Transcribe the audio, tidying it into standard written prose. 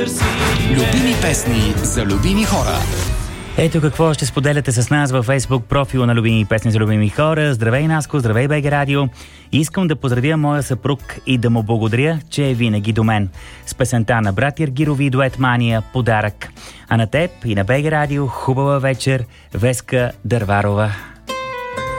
Любими песни за любими хора. Ето какво ще споделяте с нас във Facebook профила на Любими песни за любими хора. Здравей, Наско, здравей, БГ Радио. Искам да поздравя моя съпруг и да му благодаря, че е винаги до мен. С песента на Братя Аргирови и дует Мания подарък. А на теб и на БГ Радио хубава вечер, Веска Дърварова.